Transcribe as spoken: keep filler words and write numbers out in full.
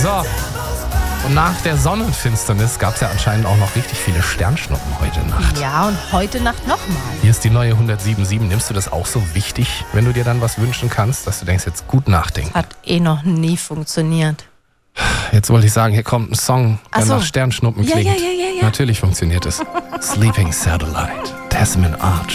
So. Und nach der Sonnenfinsternis gab es ja anscheinend auch noch richtig viele Sternschnuppen heute Nacht. Ja, und heute Nacht nochmal. Hier ist die neue hundertsieben Komma sieben. Nimmst du das auch so wichtig, wenn du dir dann was wünschen kannst, dass du denkst, jetzt gut nachdenken? Hat eh noch nie funktioniert. Jetzt wollte ich sagen, hier kommt ein Song, der Ach so. nach Sternschnuppen Ja, klingt. ja, ja, ja, ja. Natürlich funktioniert es. Sleeping Satellite, Tasman Arch.